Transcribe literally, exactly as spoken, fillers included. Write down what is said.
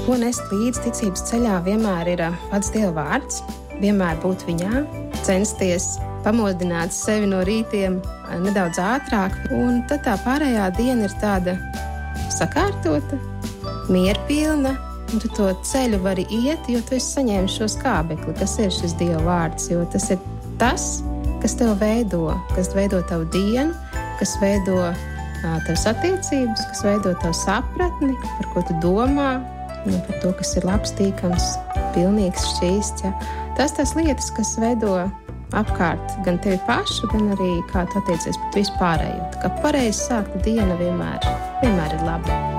Ko nest līdz ticības ceļā vienmēr ir pats Dieva vārds, vienmēr būt viņā, censties pamodināt sevi no rītiem nedaudz ātrāk, un tad tā pārējā diena ir tāda sakārtota, mierpilna, un tu to ceļu vari iet, jo tu esi saņēmis šo skābekli, kas ir šis Dieva vārds, jo tas ir tas, kas tev veido, kas veido tavu dienu, kas veido uh, tavas attiecības, kas veido tavu sapratni, par ko tu domā, un par to, kas ir labs, tīkams, pilnīgs, šķīsts. Ja. Tas tās lietas, kas veido apkārt gan tevi pašu, gan arī kā tu attiecies pret vispārējo. Tā kā pareizi sākta diena vienmēr, vienmēr ir laba.